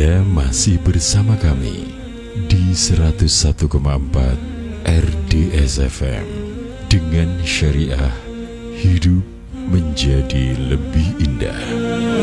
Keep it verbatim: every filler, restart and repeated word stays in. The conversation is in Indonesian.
Anda masih bersama kami di seratus satu koma empat R D S F M. Dengan syariah, hidup menjadi lebih indah.